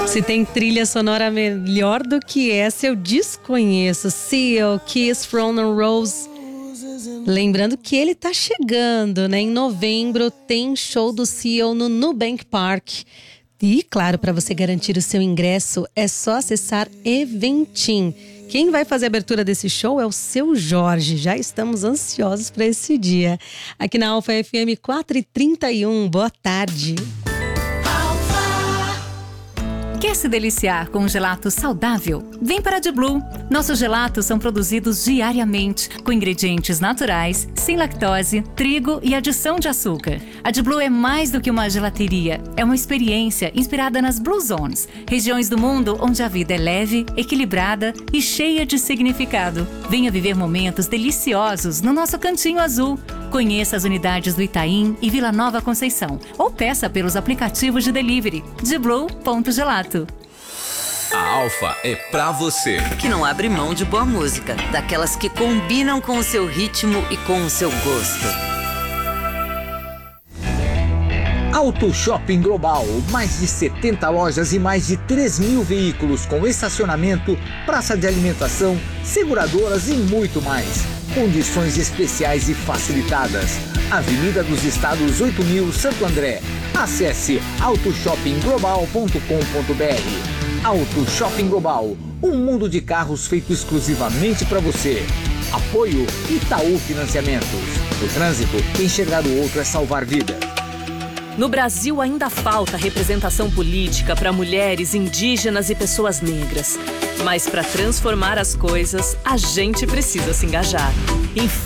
Se tem trilha sonora melhor do que essa, eu desconheço. Seal, Kiss from a Rose. Lembrando que ele tá chegando, né? Em novembro tem show do Seal no Nubank Park. E, claro, para você garantir o seu ingresso, é só acessar Eventim. Quem vai fazer a abertura desse show é o Seu Jorge. Já estamos ansiosos para esse dia. Aqui na Alfa FM 4h31. Boa tarde. Quer se deliciar com um gelato saudável? Vem para a De Blue. Nossos gelatos são produzidos diariamente, com ingredientes naturais, sem lactose, trigo e adição de açúcar. A De Blue é mais do que uma gelateria, é uma experiência inspirada nas Blue Zones, regiões do mundo onde a vida é leve, equilibrada e cheia de significado. Venha viver momentos deliciosos no nosso Cantinho Azul. Conheça as unidades do Itaim e Vila Nova Conceição ou peça pelos aplicativos de delivery deblue.gelato. A Alfa é pra você que não abre mão de boa música, daquelas que combinam com o seu ritmo e com o seu gosto. Auto Shopping Global, mais de 70 lojas e mais de 3.000 veículos com estacionamento, praça de alimentação, seguradoras e muito mais. Condições especiais e facilitadas. Avenida dos Estados 8.000, Santo André. Acesse autoshoppingglobal.com.br. Auto Shopping Global, um mundo de carros feito exclusivamente para você. Apoio Itaú Financiamentos. No trânsito, enxergar o outro é salvar vidas. No Brasil ainda falta representação política para mulheres, indígenas e pessoas negras. Mas para transformar as coisas, a gente precisa se engajar.